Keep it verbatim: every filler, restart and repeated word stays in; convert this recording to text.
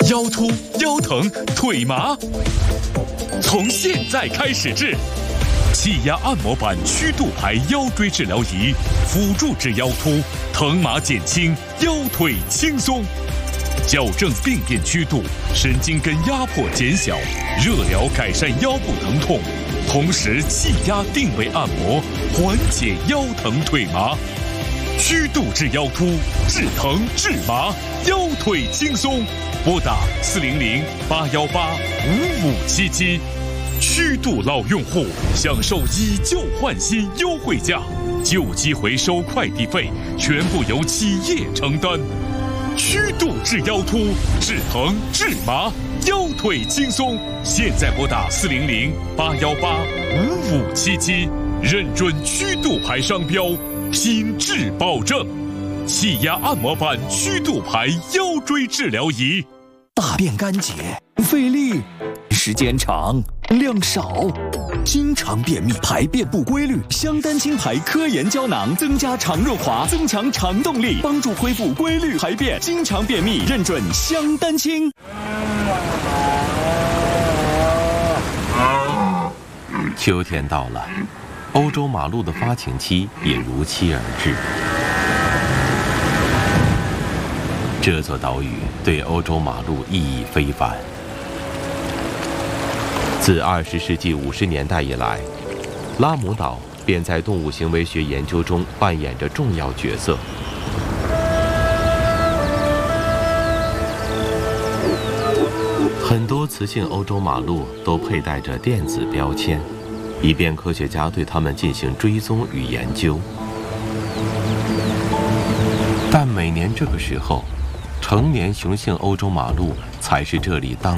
腰突、腰疼、腿麻，从现在开始治。气压按摩板曲度牌腰椎治疗仪，辅助治腰突，疼麻减轻，腰腿轻松，矫正病变曲度，神经根压迫减小，热疗改善腰部疼痛，同时气压定位按摩，缓解腰疼腿麻。曲度治腰突，治疼治麻，腰腿轻松。拨打四零零八幺八五五七七。曲度老用户享受以旧换新优惠价，旧机回收快递费全部由企业承担。曲度治腰突，治疼治麻，腰腿轻松。现在拨打四零零八幺八五五七七，认准曲度牌商标，品质保证。气压按摩板曲度牌腰椎治疗仪。 大便干结，费力，时间长，量少，经常便秘，排便不规律。香丹清牌科研胶囊增加肠润滑，增强肠动力，帮助恢复规律排便。经常便秘，认准香丹清。 秋天到了，欧洲马路的发情期也如期而至。这座岛屿对欧洲马路意义非凡。自二十世纪五十年代以来，拉姆岛便在动物行为学研究中扮演着重要角色。很多雌性欧洲马鹿都佩戴着电子标签，以便科学家对它们进行追踪与研究。但每年这个时候，成年雄性欧洲马鹿才是这里当